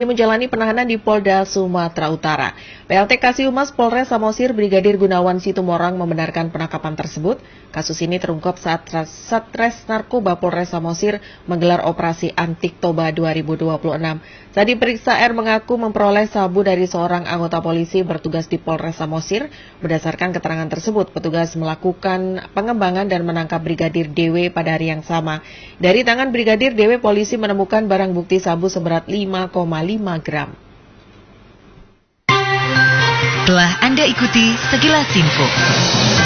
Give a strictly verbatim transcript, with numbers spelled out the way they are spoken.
menjalani penahanan di Polda Sumatera Utara. P L T Kasih-Humas Polres Samosir Brigadir Gunawan Situmorang membenarkan penangkapan tersebut. Kasus ini terungkap saat Satres Narkoba Polres Samosir menggelar operasi Antik Toba dua ribu dua puluh enam. Saat diperiksa, R mengaku memperoleh sabu dari seorang anggota polisi bertugas di Polres Samosir. Berdasarkan keterangan tersebut, petugas melakukan pengembangan dan menangkap Brigadir D W pada hari yang sama. Dari tangan Brigadir D W, polisi menemukan barang bukti sabu seberat lima koma lima gram. Telah Anda ikuti sekilas info.